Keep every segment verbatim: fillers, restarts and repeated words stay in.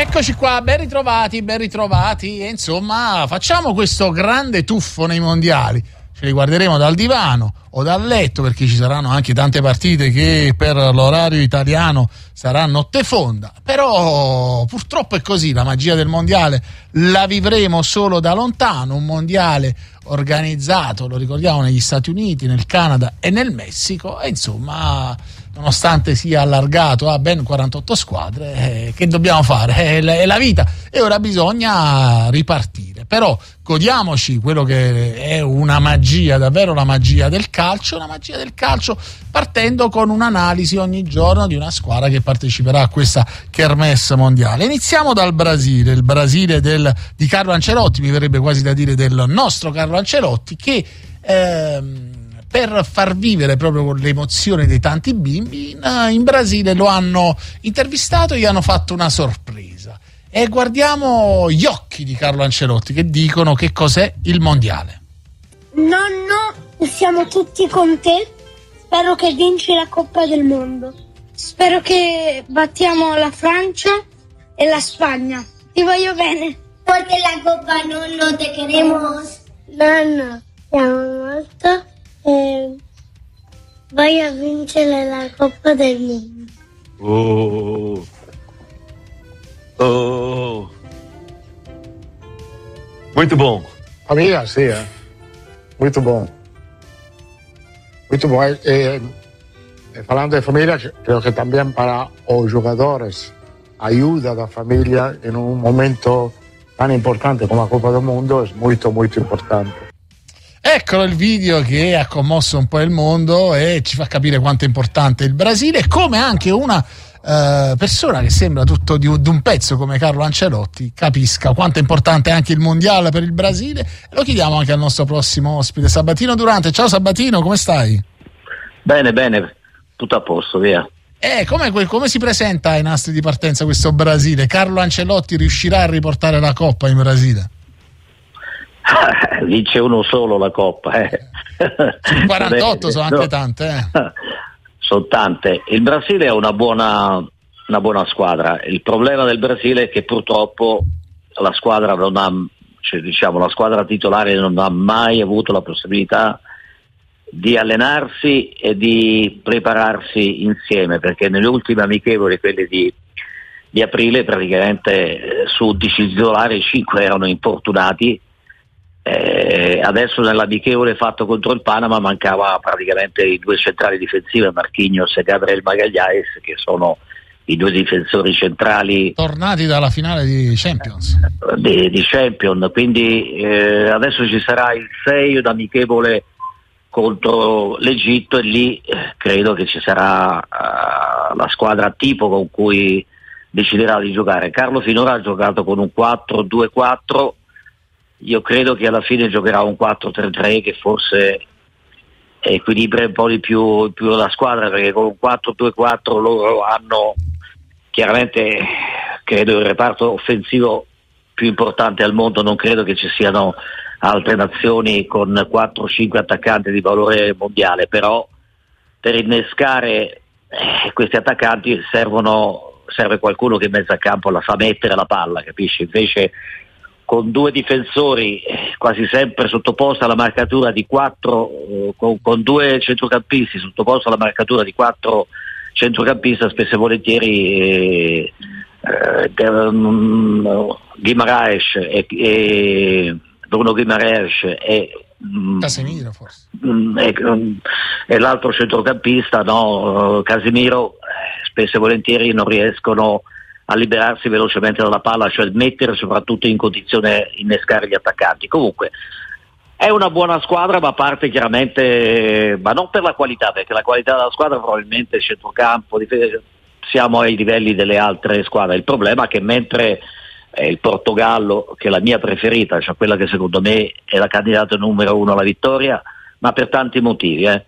Eccoci qua, ben ritrovati, ben ritrovati e insomma facciamo questo grande tuffo nei mondiali, ce li guarderemo dal divano o dal letto perché ci saranno anche tante partite che per l'orario italiano sarà notte fonda, però purtroppo è così, la magia del mondiale la vivremo solo da lontano, un mondiale organizzato, lo ricordiamo, negli Stati Uniti, nel Canada e nel Messico e insomma nonostante sia allargato a ben quarantotto squadre, eh, che dobbiamo fare? È la, è la vita e ora bisogna ripartire, però godiamoci quello che è una magia, davvero la magia del calcio, la magia del calcio partendo con un'analisi ogni giorno di una squadra che parteciperà a questa kermesse mondiale. Iniziamo dal Brasile, il Brasile del, di Carlo Ancelotti, mi verrebbe quasi da dire del nostro Carlo Ancelotti, che ehm, per far vivere proprio l'emozione dei tanti bimbi in, in Brasile lo hanno intervistato e gli hanno fatto una sorpresa e guardiamo gli occhi di Carlo Ancelotti che dicono che cos'è il mondiale. Nonno, siamo tutti con te, spero che vinci la Coppa del Mondo, spero che battiamo la Francia e la Spagna, ti voglio bene. Porque la Copa, nonno, te queremos. Nonno, ti amo molto. Eh, vai a vincere la Coppa del Mondo. Oh. Oh. Muito bom. Famiglia, sì, eh. Muito bom. Muito bom. Eh, eh, hablando de familia, creo que también para los jugadores ayuda a la familia en un momento tan importante como la Coppa del Mundo es molto, molto importante. Eccolo il video che ha commosso un po' il mondo e ci fa capire quanto è importante il Brasile e come anche una uh, persona che sembra tutto di un, di un pezzo come Carlo Ancelotti capisca quanto è importante anche il mondiale per il Brasile. Lo chiediamo anche al nostro prossimo ospite Sabatino Durante. Ciao Sabatino, come stai? Bene, bene, tutto a posto, via. Eh, come, come si presenta ai nastri di partenza questo Brasile? Carlo Ancelotti riuscirà a riportare la Coppa in Brasile? Vince uno solo la Coppa, eh. quarantotto sono anche tante, eh. Sono tante. Il Brasile è una buona, una buona squadra. Il problema del Brasile è che purtroppo la squadra non ha, cioè, diciamo, la squadra titolare non ha mai avuto la possibilità di allenarsi e di prepararsi insieme, perché nelle ultime amichevoli, quelle di, di aprile, praticamente eh, su undici titolari cinque erano infortunati. Eh, adesso nell'amichevole fatto contro il Panama mancava praticamente i due centrali difensivi, Marquinhos e Gabriel Magalhães, che sono i due difensori centrali tornati dalla finale di Champions di, di Champions, quindi eh, adesso ci sarà il sei d'amichevole contro l'Egitto e lì eh, credo che ci sarà uh, la squadra tipo con cui deciderà di giocare. Carlo finora ha giocato con un quattro due quattro. Io credo che alla fine giocherà un quattro tre tre che forse equilibra un po' di più, più la squadra, perché con un quattro due quattro loro hanno chiaramente, credo, il reparto offensivo più importante al mondo. Non credo che ci siano altre nazioni con quattro cinque attaccanti di valore mondiale, però per innescare eh, questi attaccanti servono, serve qualcuno che in mezzo al campo la fa mettere la palla, capisci? Invece con due difensori eh, quasi sempre sottoposti alla marcatura di quattro, eh, con, con due centrocampisti sottoposti alla marcatura di quattro centrocampisti, spesso e volentieri eh, eh, um, Guimaraes e, e Bruno Guimaraes e Casemiro forse e, e l'altro centrocampista, no, Casemiro, eh, spesso e volentieri non riescono a liberarsi velocemente dalla palla, cioè mettere soprattutto in condizione innescare gli attaccanti. Comunque è una buona squadra, ma parte chiaramente, ma non per la qualità, perché la qualità della squadra probabilmente il centrocampo, siamo ai livelli delle altre squadre. Il problema è che mentre eh, il Portogallo, che è la mia preferita, cioè quella che secondo me è la candidata numero uno alla vittoria, ma per tanti motivi, eh,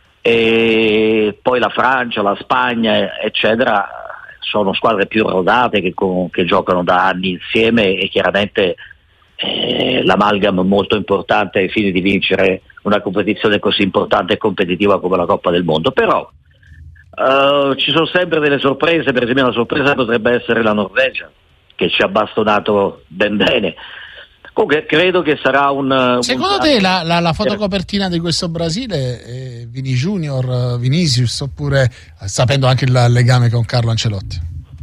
e poi la Francia, la Spagna, eccetera, sono squadre più rodate che, con, che giocano da anni insieme e chiaramente eh, l'amalgam molto importante ai fini di vincere una competizione così importante e competitiva come la Coppa del Mondo. Però uh, ci sono sempre delle sorprese, per esempio la sorpresa potrebbe essere la Norvegia, che ci ha bastonato ben bene. Comunque credo che sarà un... Secondo un... te la, la, la fotocopertina di questo Brasile è Vini Junior, Vinicius, oppure sapendo anche il legame con Carlo Ancelotti?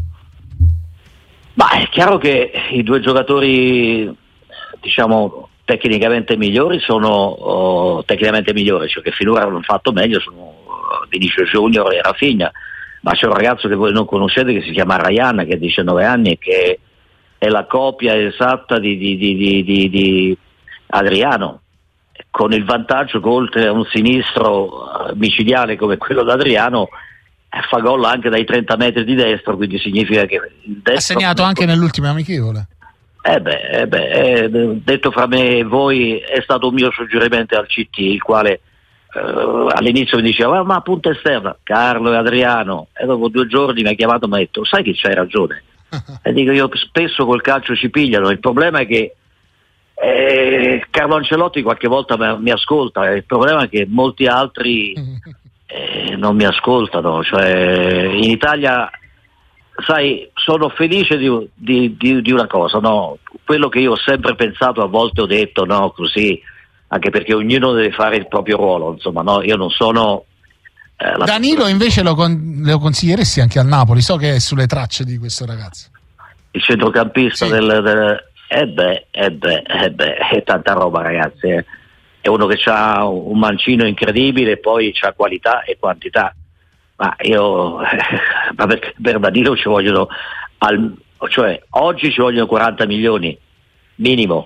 Ma è chiaro che i due giocatori, diciamo, tecnicamente migliori sono oh, tecnicamente migliori, cioè che finora hanno fatto meglio sono Vinicius Junior e Rafinha, ma c'è un ragazzo che voi non conoscete che si chiama Ryan, che ha diciannove anni e che è la copia esatta di, di, di, di, di, di Adriano, con il vantaggio che oltre a un sinistro micidiale come quello di Adriano fa gol anche dai trenta metri di destro, quindi significa che il destro ha segnato anche nell'ultima amichevole. Eh beh, eh beh eh, detto fra me e voi, è stato un mio suggerimento al C T, il quale eh, all'inizio mi diceva ma punta esterna, Carlo e Adriano, e dopo due giorni mi ha chiamato e mi ha detto sai che c'hai ragione. E dico, io spesso col calcio ci pigliano, il problema è che eh, Carlo Ancelotti qualche volta mi, mi ascolta, il problema è che molti altri eh, non mi ascoltano, cioè in Italia, sai, sono felice di, di, di, di una cosa, no? Quello che io ho sempre pensato, a volte ho detto no, così, anche perché ognuno deve fare il proprio ruolo, insomma, no, io non sono La... Danilo invece lo, con, lo consiglieresti anche al Napoli? So che è sulle tracce di questo ragazzo. Il centrocampista, sì. del, del eh beh, eh beh, eh beh, è tanta roba, ragazzi. Eh. È uno che ha un mancino incredibile, poi c'ha qualità e quantità. Ma io ma per, per Danilo ci vogliono al, cioè oggi ci vogliono quaranta milioni minimo.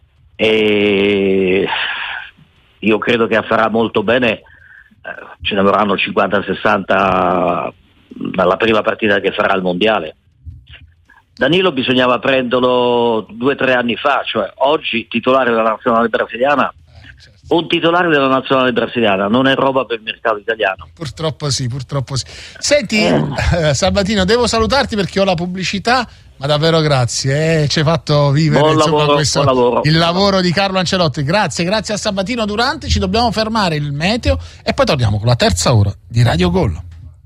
E io credo che farà molto bene. Ce ne vorranno cinquanta sessanta dalla prima partita che farà al mondiale. Danilo bisognava prenderlo due o tre anni fa, cioè oggi titolare della nazionale brasiliana. Un titolare della nazionale brasiliana non è roba per il mercato italiano. Purtroppo sì, purtroppo sì. Senti, eh. Sabatino, devo salutarti perché ho la pubblicità, ma davvero grazie, eh. ci hai fatto vivere buon insomma, lavoro, questo, buon lavoro. il lavoro di Carlo Ancelotti. Grazie, grazie a Sabatino Durante. Ci dobbiamo fermare il meteo e poi torniamo con la terza ora di Radio Gol.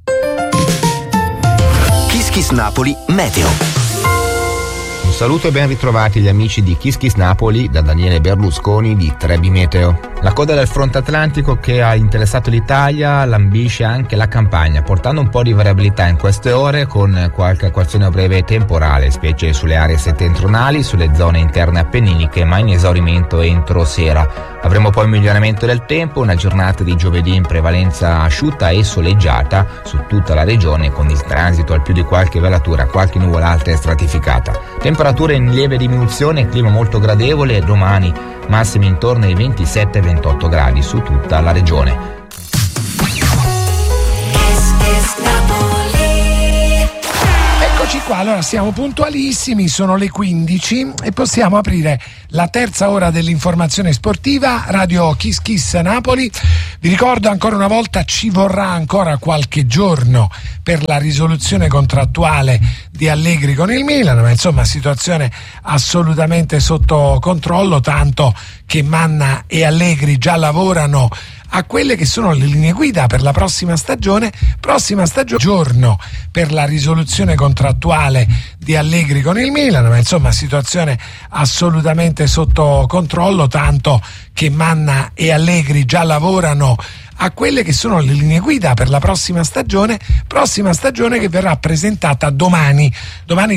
Kiss Kiss Napoli Meteo. Un saluto e ben ritrovati gli amici di Kiss Kiss Napoli da Daniele Berlusconi di Trebi Meteo. La coda del fronte atlantico che ha interessato l'Italia lambisce anche la campagna, portando un po' di variabilità in queste ore con qualche acquazzone breve temporale, specie sulle aree settentrionali, sulle zone interne appenniniche, ma in esaurimento entro sera. Avremo poi un miglioramento del tempo, una giornata di giovedì in prevalenza asciutta e soleggiata su tutta la regione, con il transito al più di qualche velatura, qualche nuvola alta e stratificata. Temperature in lieve diminuzione, clima molto gradevole, domani massimi intorno ai ventisette ventotto gradi su tutta la regione. Eccoci qua, allora siamo puntualissimi, sono le quindici e possiamo aprire la terza ora dell'informazione sportiva, Radio Kiss Kiss Napoli. Vi ricordo ancora una volta, ci vorrà ancora qualche giorno per la risoluzione contrattuale di Allegri con il Milan, ma insomma situazione assolutamente sotto controllo, tanto che Manna e Allegri già lavorano a quelle che sono le linee guida per la prossima stagione, prossima stagione, giorno per la risoluzione contrattuale di Allegri con il Milan, ma insomma situazione assolutamente sotto controllo, tanto che Manna e Allegri già lavorano a quelle che sono le linee guida per la prossima stagione, prossima stagione che verrà presentata domani, domani